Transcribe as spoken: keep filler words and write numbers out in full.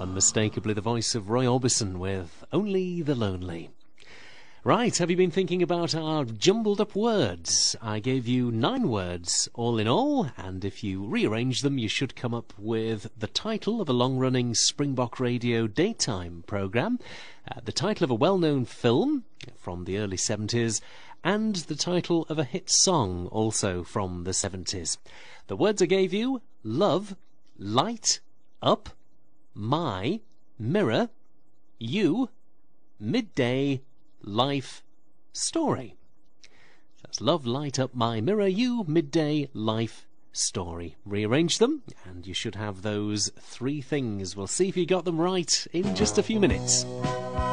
Unmistakably the voice of Roy Orbison with Only the Lonely. Right, have you been thinking about our jumbled up words? I gave you nine words all in all, and if you rearrange them you should come up with the title of a long-running Springbok Radio daytime programme, uh, the title of a well-known film from the early seventies, and the title of a hit song also from the seventies. The words I gave you: love, light, up, my, mirror, you, midday, life, story. That's love, light, up, my, mirror, you, midday, life, story. Rearrange them and you should have those three things. We'll see if you got them right in just a few minutes.